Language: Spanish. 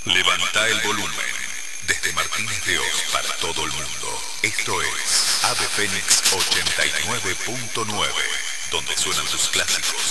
Levanta el volumen. Desde Martínez de Oz para todo el mundo. Esto es Ave Fénix 89.9, donde suenan tus clásicos